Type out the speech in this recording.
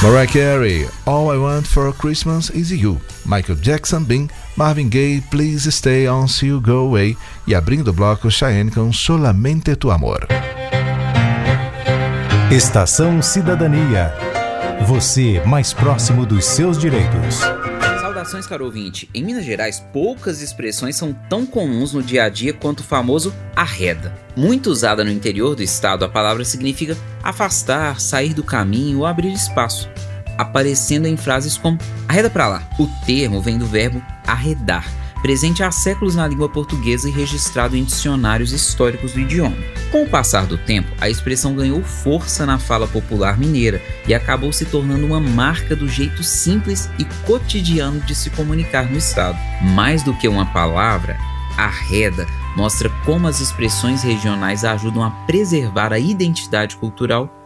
Mariah Carey, All I Want for Christmas Is You. Michael Jackson, Bing, Marvin Gaye, Please Stay Until You Go Away. E abrindo o bloco, Cheyenne com Solamente Tu Amor. Estação Cidadania. Você mais próximo dos seus direitos. Saudações, caro ouvinte. Em Minas Gerais, poucas expressões são tão comuns no dia a dia quanto o famoso arreda. Muito usada no interior do estado, a palavra significa afastar, sair do caminho ou abrir espaço, aparecendo em frases como arreda pra lá. O termo vem do verbo arredar, presente há séculos na língua portuguesa e registrado em dicionários históricos do idioma. Com o passar do tempo, a expressão ganhou força na fala popular mineira e acabou se tornando uma marca do jeito simples e cotidiano de se comunicar no estado. Mais do que uma palavra, arreda mostra como as expressões regionais ajudam a preservar a identidade cultural